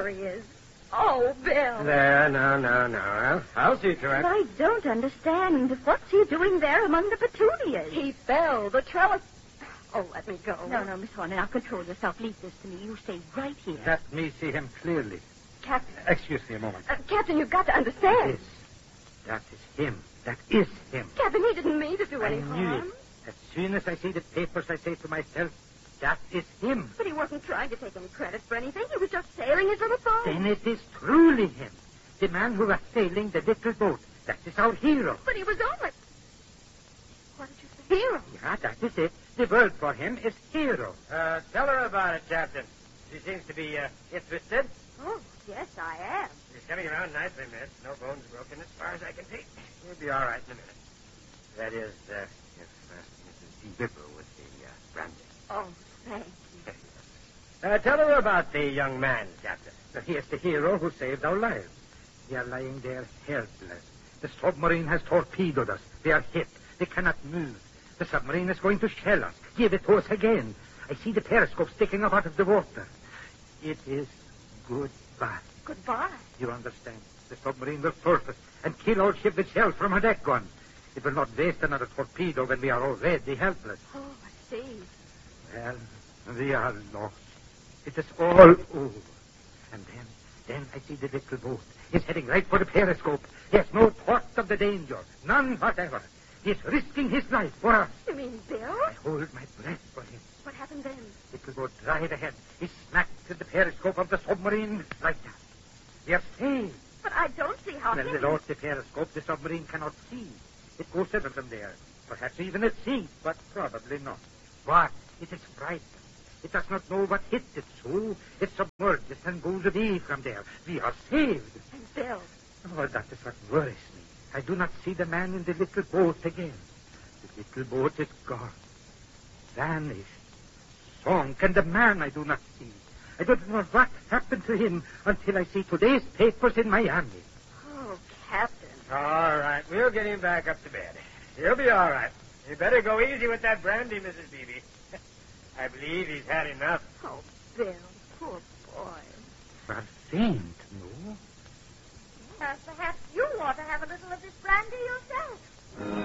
There he is. Oh, Bill. There, no. I'll see to it. But I don't understand. What's he doing there among the petunias? He fell. The trellis... Oh, let me go. No, Miss Horner, now control yourself. Leave this to me. You stay right here. Let me see him clearly. Captain. Excuse me a moment. Captain, you've got to understand. That is him. That is him. Captain, he didn't mean to do any I knew harm. it. As soon as I see the papers, I say to myself, that is him. But he wasn't trying to take any credit for anything. He was just sailing his little boat. Then it is truly him. The man who was sailing the little boat. That is our hero. But he was only... What did you say? Hero? Yeah, that is it. The word for him is hero. Tell her about it, Captain. She seems to be interested. Oh, yes, I am. She's coming around nicely, miss. No bones broken as far as I can see. She'll be all right in a minute. That is, if Mrs. D. Ripper would be brandy. Oh, thank you. Tell her about the young man, Captain. He is the hero who saved our lives. We are lying there helpless. The submarine has torpedoed us. We are hit. They cannot move. The submarine is going to shell us. Give it to us again. I see the periscope sticking up out of the water. It is goodbye. Goodbye. You understand? The submarine will surface and kill our ship with shells from her deck guns. It will not waste another torpedo when we are already helpless. Oh, I see. Well, we are lost. It is all over. And then I see the little boat. He's heading right for the periscope. He has no thought of the danger. None whatever. He's risking his life for us. You mean Bill? I hold my breath for him. What happened then? Little boat right ahead. He smacked to the periscope of the submarine like that. We are saved. But I don't see how... When without the periscope, the submarine cannot see. It goes seldom there. Perhaps even at sea, but probably not. But it is frightened. It does not know what hit it, so it submerges and goes away from there. We are saved. And Bill? Oh, that is what worries me. I do not see the man in the little boat again. The little boat is gone. Vanished. Sunk. And the man I do not see. I don't know what happened to him until I see today's papers in Miami. Oh, Captain. All right. We'll get him back up to bed. He'll be all right. You better go easy with that brandy, Mrs. Beebe. I believe he's had enough. Oh, Bill, poor boy. But faint, no? Perhaps you ought to have a little of this brandy yourself.